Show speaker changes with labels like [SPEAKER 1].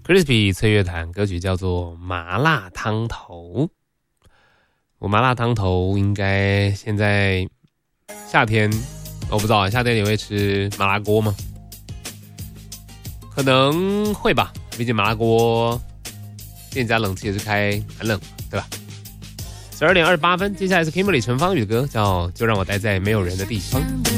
[SPEAKER 1] Crispy 翠乐团歌曲叫做麻辣汤头。我麻辣汤头应该现在夏天，我不知道夏天你会吃麻辣锅吗？可能会吧，毕竟麻辣锅店家冷气也是开蛮冷，对吧？12点28分，接下来是 Kimberly 陈芳宇的歌，叫《就让我待在没有人的地方》。